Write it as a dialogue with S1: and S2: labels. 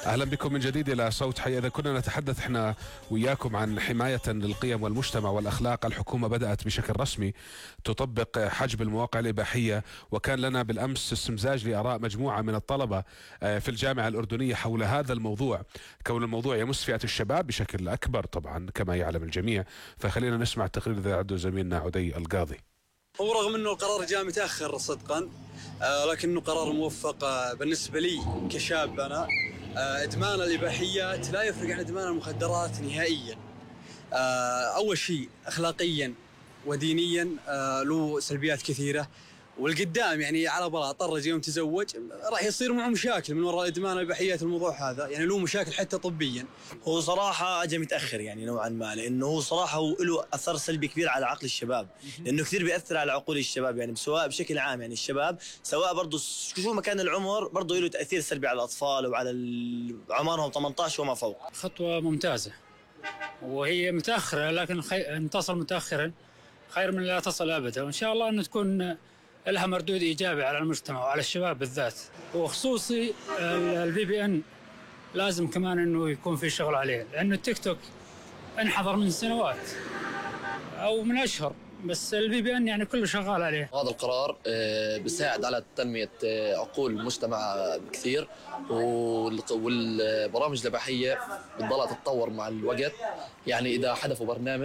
S1: أهلا بكم من جديد إلى صوت حي. إذا كنا نتحدث احنا وياكم عن حماية للقيم والمجتمع والأخلاق، الحكومة بدأت بشكل رسمي تطبق حجب المواقع الإباحية، وكان لنا بالأمس استمزاج لآراء مجموعة من الطلبة في الجامعة الأردنية حول هذا الموضوع، كون الموضوع يمس فئة الشباب بشكل أكبر طبعا كما يعلم الجميع. فخلينا نسمع التقرير إذا عده زميلنا عدي القاضي.
S2: ورغم أنه القرار جاء متأخر صدقا، لكنه قرار موفق بالنسبة لي كشاب. أنا إدمان الإباحيات لا يفرق عن إدمان المخدرات نهائيا. أول شيء أخلاقيا ودينيا له سلبيات كثيرة، والقدام يعني على بلاط الرجل يوم تزوج راح يصير معه مشاكل من وراء إدمان الإباحيات. الموضوع هذا يعني له مشاكل حتى طبيا.
S3: هو صراحة أجى متأخر يعني نوعا ما، لأنه هو صراحة هو له أثر سلبي كبير على عقل الشباب، لأنه كثير بيأثر على عقول الشباب يعني سواء بشكل عام، يعني الشباب سواء برضو شو مكان العمر برضو له تأثير سلبي على الأطفال وعلى عمرهم 18 وما فوق.
S4: خطوة ممتازة وهي متأخرة، لكن أن تصل متأخرا خير من لا تصل أبدا، وإن شاء الله أن تكون لها مردود إيجابي على المجتمع وعلى الشباب بالذات. وخصوصي الVPN لازم كمان أنه يكون في شغل عليه، لأنه التيك توك انحظر من سنوات أو من أشهر، بس الVPN يعني كله شغال عليه.
S5: هذا القرار بيساعد على تنمية عقول المجتمع كثير، والبرامج الإباحية بتضلها تتطور مع الوقت. يعني إذا حدثوا برنامج